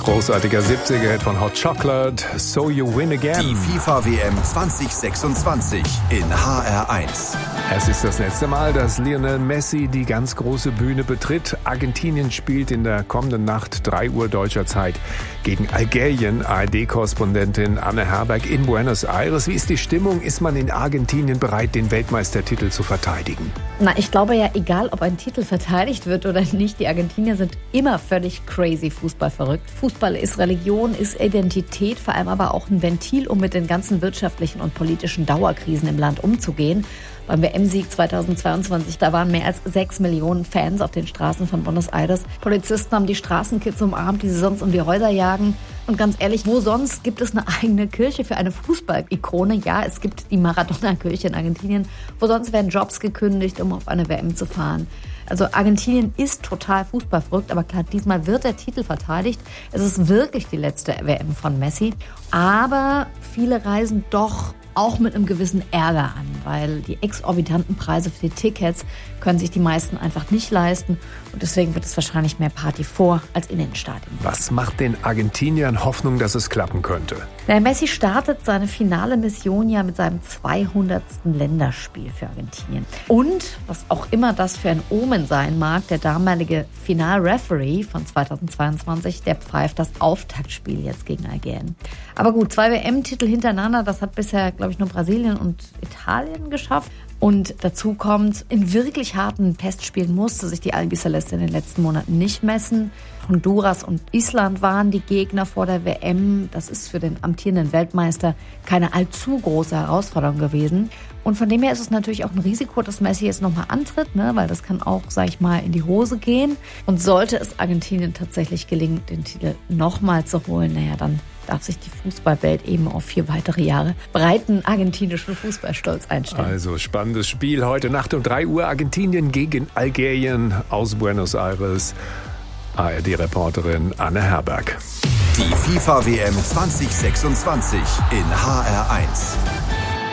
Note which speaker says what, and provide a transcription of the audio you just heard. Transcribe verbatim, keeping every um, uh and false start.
Speaker 1: Großartiger siebziger-Hit von Hot Chocolate, So You Win Again.
Speaker 2: Die FIFA-W M zwanzig sechsundzwanzig in H R eins.
Speaker 1: Es ist das letzte Mal, dass Lionel Messi die ganz große Bühne betritt. Argentinien spielt in der kommenden Nacht drei Uhr deutscher Zeit gegen Algerien. A R D-Korrespondentin Anne Herberg in Buenos Aires. Wie ist die Stimmung? Ist man in Argentinien bereit, den Weltmeistertitel zu verteidigen?
Speaker 3: Na, ich glaube ja, egal ob ein Titel verteidigt wird oder nicht, die Argentinier sind immer völlig crazy Fußball verrückt. Fußball ist Religion, ist Identität, vor allem aber auch ein Ventil, um mit den ganzen wirtschaftlichen und politischen Dauerkrisen im Land umzugehen. Beim W M-Sieg zweitausendzweiundzwanzig, da waren mehr als sechs Millionen Fans auf den Straßen von Buenos Aires. Polizisten haben die Straßenkids umarmt, die sie sonst um die Häuser jagen. Und ganz ehrlich, wo sonst gibt es eine eigene Kirche für eine Fußball-Ikone? Ja, es gibt die Maradona-Kirche in Argentinien. Wo sonst werden Jobs gekündigt, um auf eine W M zu fahren. Also Argentinien ist total fußballverrückt, aber klar, diesmal wird der Titel verteidigt. Es ist wirklich die letzte W M von Messi. Aber viele reisen doch auch mit einem gewissen Ärger an, weil die exorbitanten Preise für die Tickets können sich die meisten einfach nicht leisten. Und deswegen wird es wahrscheinlich mehr Party vor als in den Stadien.
Speaker 1: Was macht den Argentiniern Hoffnung, dass es klappen könnte?
Speaker 3: Der Messi startet seine finale Mission ja mit seinem zweihundertsten Länderspiel für Argentinien. Und, was auch immer das für ein Omen sein mag, der damalige Finalreferee von zweitausendzweiundzwanzig, der pfeift das Auftaktspiel jetzt gegen Algerien. Aber gut, zwei W M-Titel hintereinander, das hat bisher, glaube ich, nur Brasilien und Italien geschafft. Und dazu kommt, in wirklich harten Testspielen musste sich die Albiceleste in den letzten Monaten nicht messen. Honduras und Island waren die Gegner vor der W M. Das ist für den amtierenden Weltmeister keine allzu große Herausforderung gewesen. Und von dem her ist es natürlich auch ein Risiko, dass Messi jetzt nochmal antritt, ne? Weil das kann auch, sag ich mal, in die Hose gehen. Und sollte es Argentinien tatsächlich gelingen, den Titel nochmal zu holen, naja, dann darf sich die Fußballwelt eben auf vier weitere Jahre breiten argentinischen Fußballstolz einstellen.
Speaker 1: Also spannendes Spiel heute Nacht um drei Uhr. Argentinien gegen Algerien aus Buenos Aires. A R D-Reporterin Anne Herberg.
Speaker 2: Die FIFA-W M zwanzig sechsundzwanzig in H R eins.